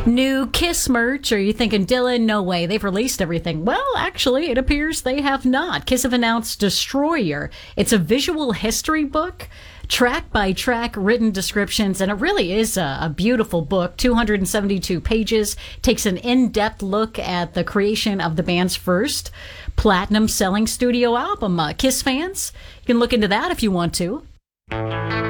New Kiss merch? Are you thinking, Dylan, no way, they've released everything? Well, actually, it appears they have not. Kiss have announced Destroyer. It's a visual history book, track by track written descriptions, and it really is a beautiful book. 272 pages, takes an in-depth look at the creation of the band's first platinum selling studio album. Kiss fans, you can look into that if you want to.